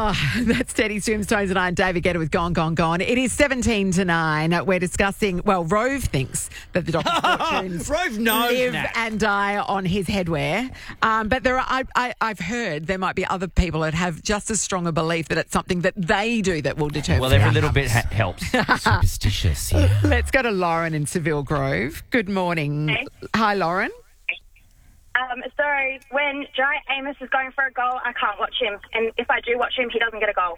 Oh, that's Teddy Swimstones and I and David Guetta with Gone, Gone, Gone. It is 17 to 9. We're discussing, well, Rove thinks that the Doctor's fortunes Rove knows live that. and die on his headwear. But there are, I've heard there might be other people that have just as strong a belief that it's something that they do that will determine. Well, every little bit helps. Superstitious, yeah. Let's go to Lauren in Seville Grove. Good morning. Hey. Hi, Lauren. So when Jai Amos is going for a goal, I can't watch him. And if I do watch him, he doesn't get a goal.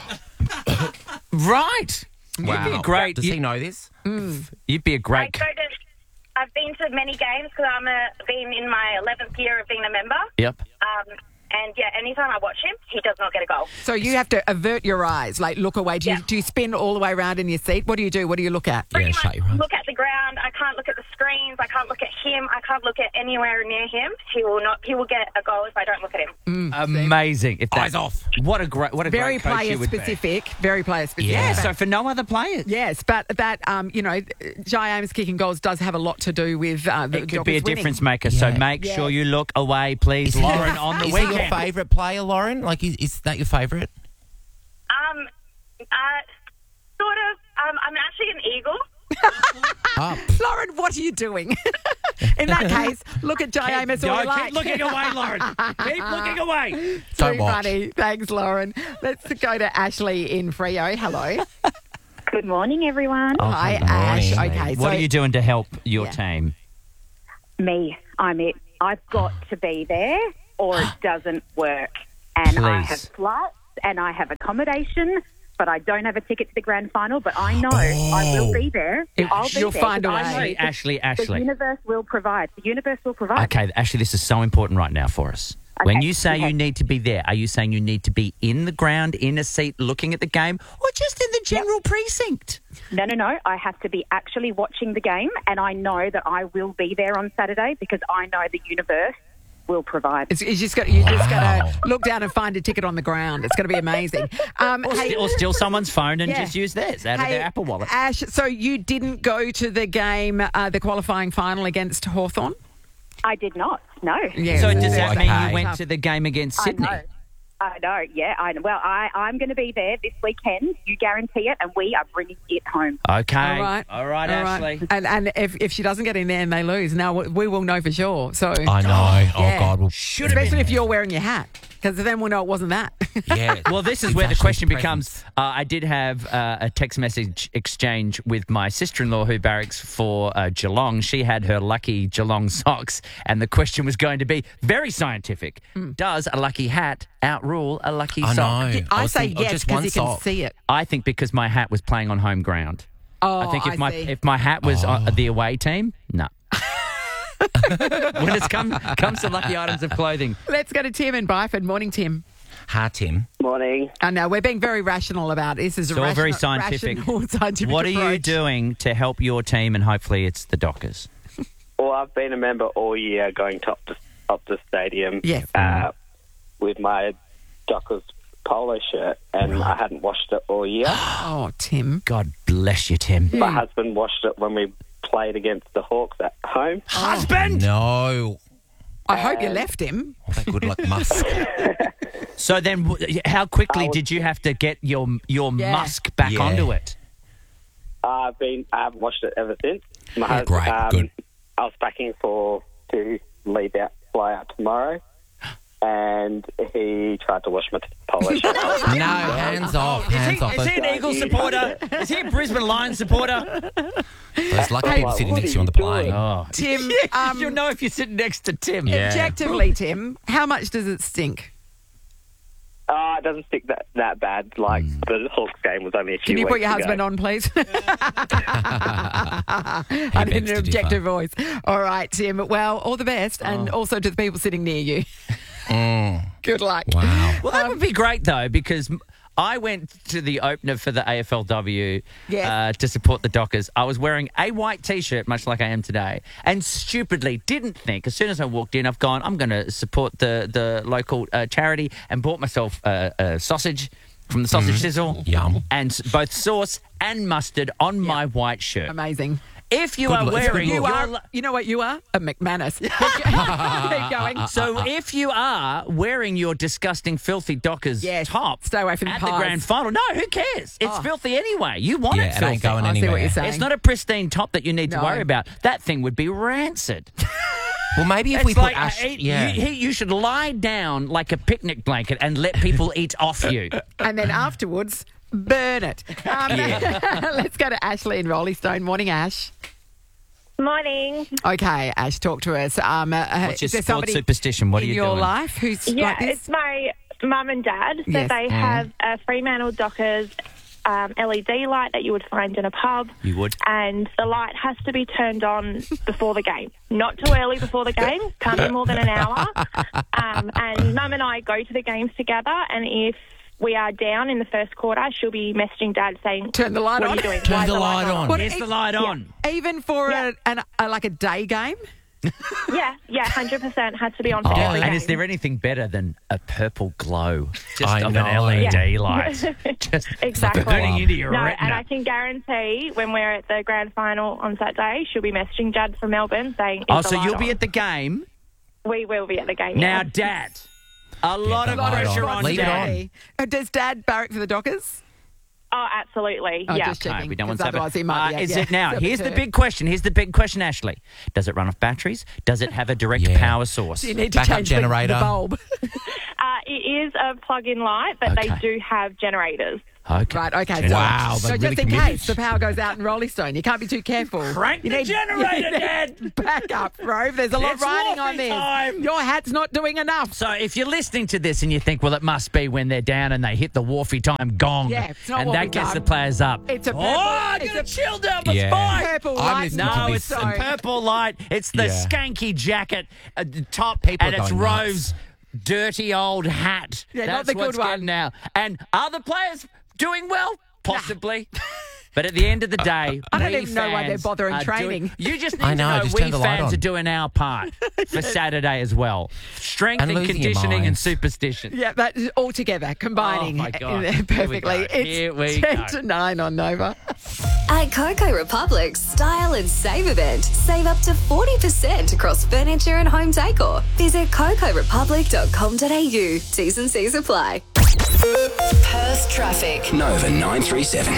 Right. Wow. You'd be a great. Does he know this? You'd be a great. I've been to many games because been in my 11th year of being a member. Yep. And yeah, anytime I watch him, he does not get a goal. So you have to avert your eyes, like look away. Do you spin all the way around in your seat? What do you do? What do you look at? Yeah, Pretty shut much your eyes. look at the ground. I can't look at the screens. I can't look at him. I can't look at anywhere near him. He will get a goal if I don't look at him. Amazing. If Eyes off. What a Very great coach player you would be. specific. Very player specific. Yeah. Yeah. So for no other players. Yes, but that Jai Amos kicking goals does have a lot to do with the It could Dockers be a winning. difference maker. So Yeah. make Yeah. sure you look away, please, Lauren, on the Is he your weekend. favourite player, Lauren? Like, is that your favourite? Sort of. I'm actually an Eagle. Oh, Lauren, what are you doing? In that case, look at Jai Amos all you like. Keep looking away, Lauren. Keep looking away. don't Too watch. funny. Thanks, Lauren. Let's go to Ashley in Freo. Hello. Good morning, everyone. Hi, good Ash. morning. Okay, What so are you doing to help your Yeah. team? Me, I'm it. I've got to be there or it doesn't work. And I Please. have flights and I have accommodation, but I don't have a ticket to the grand final. But I know I will be there. I'll be You'll there find a because I know way. Ashley. The universe will provide. The universe will provide. Okay, Ashley, this is so important right now for us. When Okay, you say okay. you need to be there, are you saying you need to be in the ground, in a seat, looking at the game, or just in the general precinct? No. I have to be actually watching the game, and I know that I will be there on Saturday because I know the universe will provide. you just got to look down and find a ticket on the ground. It's going to be amazing. Or steal someone's phone and Yeah. just use theirs out of their Apple Wallet. Ash, so you didn't go to the game, the qualifying final against Hawthorn? I did not. No. Yeah. So does that mean Okay. you went to the game against Sydney? I know, yeah. Well, I'm going to be there this weekend. You guarantee it, and we are bringing it home. Okay. All right, Ashley. And if she doesn't get in there and they lose, now we will know for sure. So I know. Oh, Yeah. God. Well, especially if you're wearing your hat, because then we'll know it wasn't that. yeah. Well, this is It's where the Ashley's question presence. becomes, I did have a text message exchange with my sister-in-law who barracks for Geelong. She had her lucky Geelong socks, and the question was going to be very scientific. Does a lucky hat outrule a lucky I sock? know. I was say thinking, yes just because one you can sock. see it. I think because my hat was playing on home ground. Oh, I think see. if my hat was on the away team, no. When it comes to lucky items of clothing. Let's go to Tim in Byford. Morning, Tim. Hi, Tim. Morning. I know we're being very rational about this. Is It's all very scientific. Scientific What are you approach. doing to help your team, and hopefully it's the Dockers? Well, I've been a member all year going to Optus Stadium Yeah. with my Dockers polo shirt, and I hadn't washed it all year. Oh, Tim. God bless you, Tim. My husband washed it when we played against the Hawks at home. Husband! No. I hope you left him. Oh, that good like musk. So then, how quickly did you have to get your musk back Yeah. onto it? I haven't washed it ever since. My husband, great, good. I was packing to fly out tomorrow, and he tried to wash my polo shirt. No, hands off. Hands off. Is he an Eagles supporter? Is he a Brisbane Lions supporter? Those lucky people sitting next to you on the plane. Oh, Tim, you'll know if you're sitting next to Tim. Yeah. objectively, Tim, how much does it stink? It doesn't stick that bad. Like, the Hawks game was only a few Can you put your weeks husband ago. on, please? I need begs an to differ. objective voice. All right, Tim. Well, all the best, and also to the people sitting near you. Good luck. Wow. Well, that would be great, though, because I went to the opener for the AFLW Yes. to support the Dockers. I was wearing a white T-shirt, much like I am today, and stupidly didn't think, as soon as I walked in, I'm going to support the local charity, and bought myself a sausage from the sausage sizzle. Yum. And both sauce and mustard on my white shirt. Amazing. if you are wearing... You know what you are? A McManus. Keep going. So if you are wearing your disgusting, filthy Dockers top stay away from at the the grand final, no, who cares? It's filthy anyway. You want it Yeah, it filthy. ain't going I see what anywhere. you're saying. It's not a pristine top that you need to No. worry about. That thing would be rancid. Well, maybe if It's we put like Ash... you should lie down like a picnic blanket and let people eat off you. And then afterwards, burn it. Let's go to Ashley in Rolling Stone. Morning, Ash. Morning. Okay, Ash, talk to us. What's your is there sports somebody superstition? What are in you your doing? life who's Yeah, like this? it's my mum and dad. So Yes. they have a Fremantle Dockers LED light that you would find in a pub. You would? And the light has to be turned on before the game. Not too early before the game. Can't be more than an hour. And mum and I go to the games together, and if we are down in the first quarter, she'll be messaging Dad saying, Turn the light what on. are you doing? Turn Why is the light on. What- Is the light on? Even for Yeah. like a day game? Yeah, 100% has to be on for Oh, every And game. is there anything better than a purple glow just I of know. an LED Yeah. light? Just Exactly. burning into your No, retina. and I can guarantee when we're at the grand final on Saturday, she'll be messaging Dad from Melbourne saying, Oh, "Is the so light you'll be on?" at the game. We will be at the game. Now, yeah. Dad, a lot the of light pressure on. on Leave it Dad. on. Does Dad barrack for the Dockers? Oh, absolutely. Oh, yeah. just checking. No, we don't want 'cause that. otherwise he might be, Is yeah, it now? so Here's the perturbed. big question. Here's the big question, Ashley. Does it run off batteries? Does it have a direct Yeah. power source? Do you need to Backup change generator. the bulb? It is a plug-in light, but Okay. they do have generators. Okay. Right, okay. So, Wow, so they're just really in committed. case the power goes out in Rolling Stone, you can't be too careful. Crank the generator, Dad. Back up, Rove. There's a lot It's riding on Wolfie this. time. Your hat's not doing enough. So if you're listening to this and you think, well, it must be when they're down and they hit the Wharfie time gong, Yeah, it's not and what that we've gets done. the players up. It's a purple- I it's got a- chill down my Yeah. spine. Purple I'm light. listening to No, this it's the so- purple light. It's the Yeah. skanky jacket, top, People and are it's going nuts. Rove's dirty old hat. Yeah, That's not the what's good one. getting now. And are the players doing well? Possibly. But at the end of the day, I don't we even know why they're fans bothering are training. you just need I know, to know just we turn the light fans on. are doing our part for Saturday as well. Strength And and losing your conditioning and minds. superstition. Yeah, that is all together, combining Oh, my God. perfectly. Here we It's go. 10 to 9 on Nova. At Coco Republic's Style and Save event, save up to 40% across furniture and home decor. Visit cocorepublic.com.au. T's and C's apply. Perth traffic. Nova 937.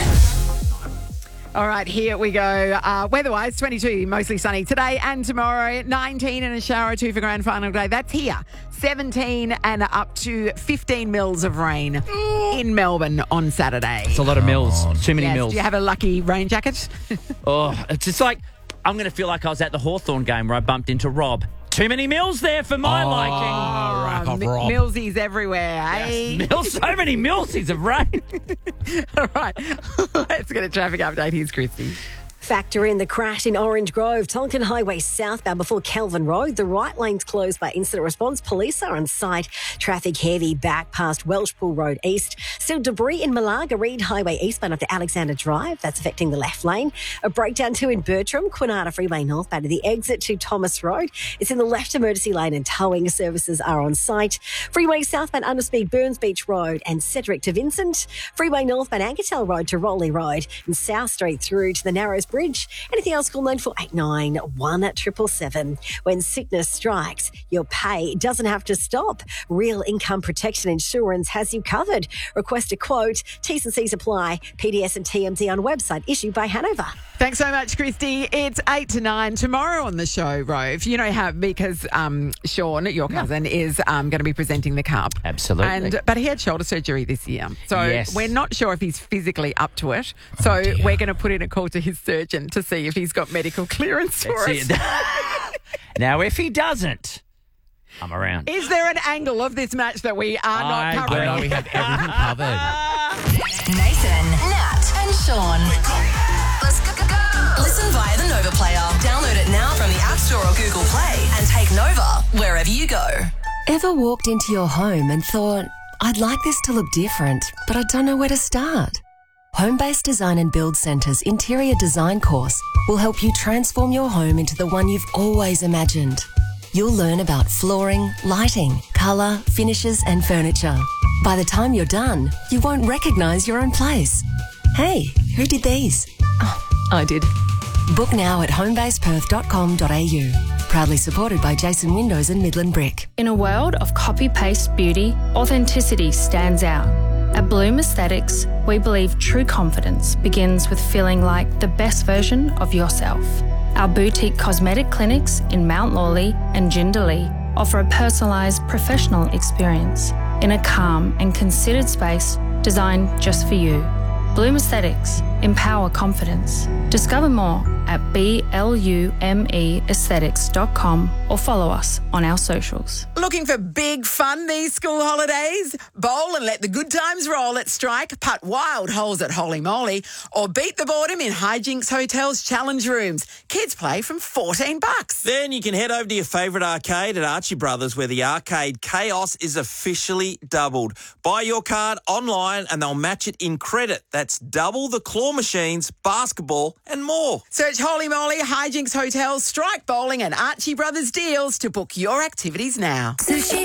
All right, here we go. Weather-wise, 22, mostly sunny today and tomorrow. 19 and a shower or two for grand final day. That's here. 17 and up to 15 mils of rain in Melbourne on Saturday. It's a lot of mills. Too many Yes. mills. Do you have a lucky rain jacket? Oh, it's just like I'm going to feel like I was at the Hawthorn game where I bumped into Rob. Too many mills there for my liking. rack off Rob. Millsies everywhere, eh? Mills, so many millsies of rain. All right, let's get a traffic update. Here's Christy. Factor in the crash in Orange Grove, Tonkin Highway southbound before Kelvin Road. The right lane's closed by incident response. Police are on site. Traffic heavy back past Welshpool Road east. Still debris in Malaga, Reed Highway eastbound up to Alexander Drive. That's affecting the left lane. A breakdown too in Bertram, Quinata Freeway northbound to the exit to Thomas Road. It's in the left emergency lane and towing services are on site. Freeway southbound Underspeed Burns Beach Road and Cedric to Vincent. Freeway northbound Ankertel Road to Rowley Road and South Street through to the Narrows Bridge. Anything else, call 9481 When sickness strikes, your pay doesn't have to stop. Real Income Protection Insurance has you covered. Request a quote. T's and C's apply. PDS and TMD on website issued by Hanover. Thanks so much, Christy. It's 8 to 9 tomorrow on the show, Rove. You know how, because Sean, your cousin, is going to be presenting the Cup. Absolutely. But he had shoulder surgery this year. So Yes. we're not sure if he's physically up to it. So we're going to put in a call to his surgeon to see if he's got medical clearance for That's it. it. Now, if he doesn't, I'm around. Is there an angle of this match that we are not I covering? I know we have everything covered. Nathan, Nat, and Sean. Let's go. Listen via the Nova Player. Download it now from the App Store or Google Play and take Nova wherever you go. Ever walked into your home and thought, I'd like this to look different, but I don't know where to start? Home-Based Design and Build Centre's interior design course will help you transform your home into the one you've always imagined. You'll learn about flooring, lighting, colour, finishes and furniture. By the time you're done, you won't recognise your own place. Hey, who did these? Oh, I did. Book now at homebaseperth.com.au. Proudly supported by Jason Windows and Midland Brick. In a world of copy-paste beauty, authenticity stands out. At Bloom Aesthetics, we believe true confidence begins with feeling like the best version of yourself. Our boutique cosmetic clinics in Mount Lawley and Jindalee offer a personalised professional experience in a calm and considered space designed just for you. Bloom Aesthetics. Empower confidence. Discover more at BLUMEaesthetics.com or follow us on our socials. Looking for big fun these school holidays? Bowl and let the good times roll at Strike, putt wild holes at Holy Moly, or beat the boredom in Hijinks Hotel's challenge rooms. Kids play from $14. Then you can head over to your favourite arcade at Archie Brothers, where the arcade chaos is officially doubled. Buy your card online and they'll match it in credit. That's double the claw machines, basketball and more. Search Holy Moly, Hijinks Hotel, Strike Bowling and Archie Brothers deals to book your activities now. Sushi